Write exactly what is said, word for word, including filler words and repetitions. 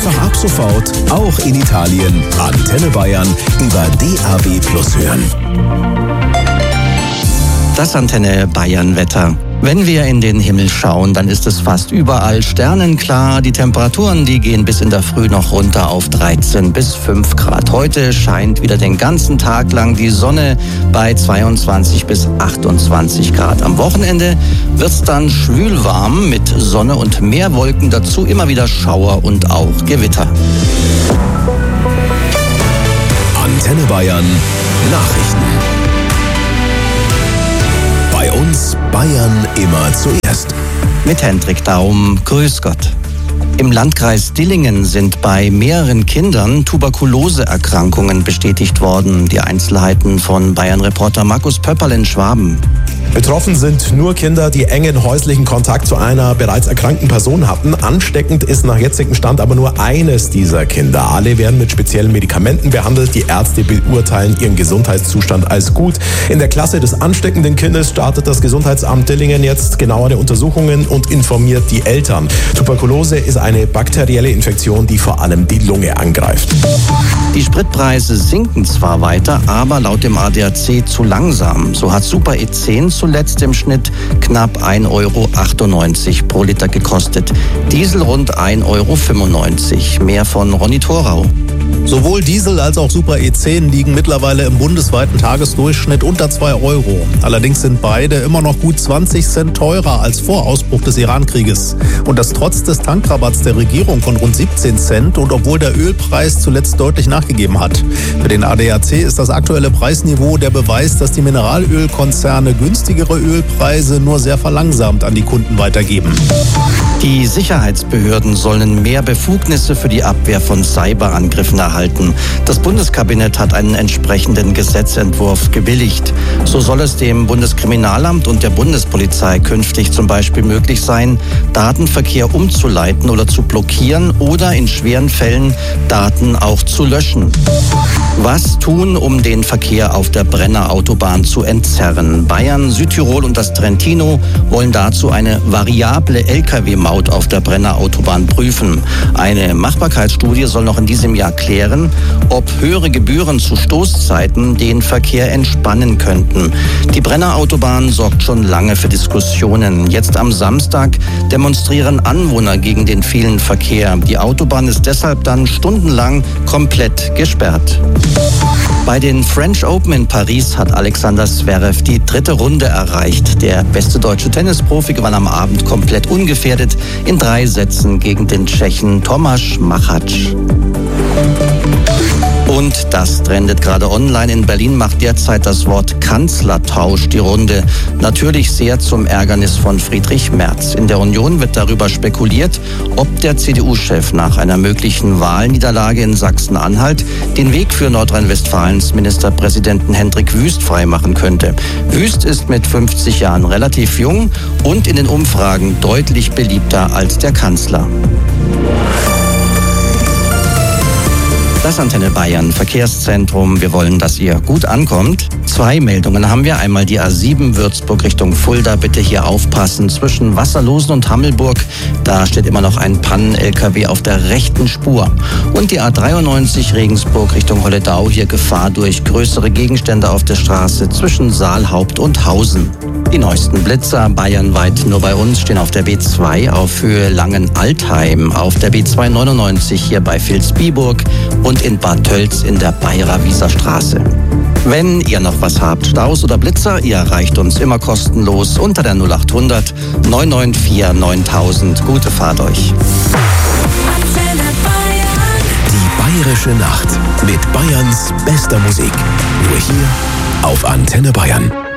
einfach ab sofort, auch in Italien, Antenne Bayern über D A B Plus hören. Das Antenne Bayern Wetter. Wenn wir in den Himmel schauen, dann ist es fast überall sternenklar. Die Temperaturen, die gehen bis in der Früh noch runter auf dreizehn bis fünf Grad. Heute scheint wieder den ganzen Tag lang die Sonne bei zweiundzwanzig bis achtundzwanzig Grad. Am Wochenende wird's dann schwül warm mit Sonne und mehr Wolken, dazu immer wieder Schauer und auch Gewitter. Antenne Bayern Nachrichten. Bei uns Bayern immer zuerst. Mit Hendrik Daum, grüß Gott. Im Landkreis Dillingen sind bei mehreren Kindern Tuberkuloseerkrankungen bestätigt worden. Die Einzelheiten von Bayern-Reporter Markus Pöpperl in Schwaben. Betroffen sind nur Kinder, die engen häuslichen Kontakt zu einer bereits erkrankten Person hatten. Ansteckend ist nach jetzigem Stand aber nur eines dieser Kinder. Alle werden mit speziellen Medikamenten behandelt. Die Ärzte beurteilen ihren Gesundheitszustand als gut. In der Klasse des ansteckenden Kindes startet das Gesundheitsamt Dillingen jetzt genauere Untersuchungen und informiert die Eltern. Tuberkulose ist eine bakterielle Infektion, die vor allem die Lunge angreift. Die Spritpreise sinken zwar weiter, aber laut dem A D A C zu langsam. So hat Super E zehn zuletzt im Schnitt knapp ein Euro achtundneunzig pro Liter gekostet. Diesel rund ein Euro fünfundneunzig. Mehr von Ronny Thorau. Sowohl Diesel als auch Super E zehn liegen mittlerweile im bundesweiten Tagesdurchschnitt unter zwei Euro. Allerdings sind beide immer noch gut zwanzig Cent teurer als vor Ausbruch des Iran-Krieges. Und das trotz des Tankrabatts der Regierung von rund siebzehn Cent und obwohl der Ölpreis zuletzt deutlich nachgegeben hat. Für den A D A C ist das aktuelle Preisniveau der Beweis, dass die Mineralölkonzerne günstigere Ölpreise nur sehr verlangsamt an die Kunden weitergeben. Die Sicherheitsbehörden sollen mehr Befugnisse für die Abwehr von Cyberangriffen erhalten. Das Bundeskabinett hat einen entsprechenden Gesetzentwurf gebilligt. So soll es dem Bundeskriminalamt und der Bundespolizei künftig zum Beispiel möglich sein, Datenverkehr umzuleiten oder zu blockieren oder in schweren Fällen Daten auch zu löschen. Was tun, um den Verkehr auf der Brenner Autobahn zu entzerren? Bayern, Südtirol und das Trentino wollen dazu eine variable L K W-Maut auf der Brenner Autobahn prüfen. Eine Machbarkeitsstudie soll noch in diesem Jahr klären, ob höhere Gebühren zu Stoßzeiten den Verkehr entspannen könnten. Die Brenner Autobahn sorgt schon lange für Diskussionen. Jetzt am Samstag demonstrieren Anwohner gegen den vielen Verkehr. Die Autobahn ist deshalb dann stundenlang komplett gesperrt. Bei den French Open in Paris hat Alexander Zverev die dritte Runde erreicht. Der beste deutsche Tennisprofi gewann am Abend komplett ungefährdet in drei Sätzen gegen den Tschechen Tomáš Machac. Und das trendet gerade online. In Berlin macht derzeit das Wort Kanzlertausch die Runde. Natürlich sehr zum Ärgernis von Friedrich Merz. In der Union wird darüber spekuliert, ob der C D U-Chef nach einer möglichen Wahlniederlage in Sachsen-Anhalt den Weg für Nordrhein-Westfalens Ministerpräsidenten Hendrik Wüst freimachen könnte. Wüst ist mit fünfzig Jahren relativ jung und in den Umfragen deutlich beliebter als der Kanzler. Das Antenne Bayern Verkehrszentrum. Wir wollen, dass ihr gut ankommt. Zwei Meldungen haben wir. Einmal die A sieben Würzburg Richtung Fulda. Bitte hier aufpassen. Zwischen Wasserlosen und Hammelburg, da steht immer noch ein Pannen-L K W auf der rechten Spur. Und die A dreiundneunzig Regensburg Richtung Holledau. Hier Gefahr durch größere Gegenstände auf der Straße zwischen Saalhaupt und Hausen. Die neuesten Blitzer bayernweit nur bei uns stehen auf der B zwei auf Höhe Langen-Altheim, auf der B zweihundertneunundneunzig hier bei Vilsbiburg und in Bad Tölz in der Bayerer-Wieser Straße. Wenn ihr noch was habt, Staus oder Blitzer, ihr erreicht uns immer kostenlos unter der null achthundert neun neun vier neuntausend. Gute Fahrt euch. Die Bayerische Nacht mit Bayerns bester Musik. Nur hier auf Antenne Bayern.